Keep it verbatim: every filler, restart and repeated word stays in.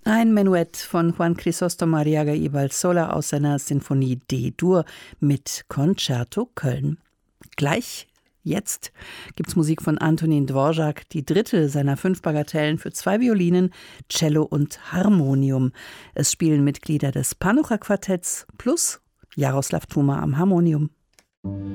Ein Menuett von Juan Crisóstomo Arriaga y Valsola aus seiner Sinfonie D-Dur mit Concerto Köln. Gleich jetzt gibt's Musik von Antonín Dvořák, die dritte seiner fünf Bagatellen für zwei Violinen, Cello und Harmonium. Es spielen Mitglieder des Panucha-Quartetts plus Jaroslav Tuma am Harmonium.